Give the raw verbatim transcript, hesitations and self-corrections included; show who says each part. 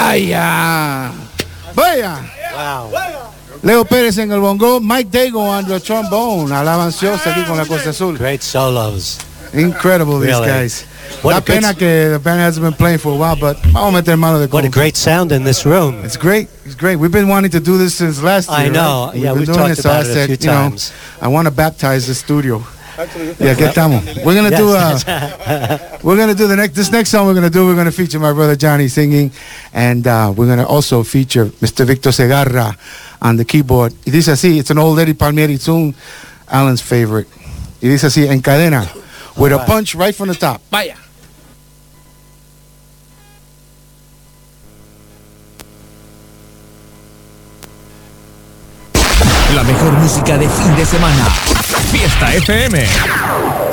Speaker 1: Vaya. Vaya.
Speaker 2: Wow.
Speaker 1: Leo Pérez en el bongo, Mike Dago on the trombone. Alabanciosa aquí con la Costa Azul.
Speaker 2: Great solos.
Speaker 1: Incredible, these
Speaker 2: Really.
Speaker 1: guys.
Speaker 2: What
Speaker 1: La
Speaker 2: a good-
Speaker 1: pena que the band hasn't been playing for a while, but vamos a meter mano de
Speaker 2: What a
Speaker 1: coco.
Speaker 2: great sound in this room.
Speaker 1: It's great. It's great. We've been wanting to do this since last year.
Speaker 2: I know.
Speaker 1: Right?
Speaker 2: Yeah,
Speaker 1: been
Speaker 2: we've
Speaker 1: doing
Speaker 2: talked
Speaker 1: it, so
Speaker 2: about
Speaker 1: I
Speaker 2: it a
Speaker 1: said,
Speaker 2: few
Speaker 1: you know,
Speaker 2: times.
Speaker 1: I want to baptize the studio. Yeah, aquí estamos. We're gonna do
Speaker 2: Yes.
Speaker 1: uh, we're gonna do the next this next song we're gonna do. We're gonna feature my brother Johnny singing, and uh, we're gonna also feature Mister Victor Segarra on the keyboard. Y dice así, it's an old Eddie Palmieri tune, Alan's favorite. Y dice así, en cadena, with a punch right from the top. Vaya.
Speaker 3: La mejor música de fin de semana. Fiesta F M.